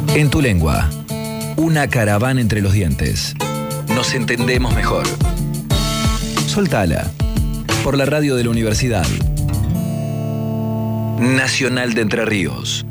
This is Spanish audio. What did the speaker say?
En tu lengua, una caravana entre los dientes. Nos entendemos mejor. Soltala. Por la radio de la Universidad Nacional de Entre Ríos.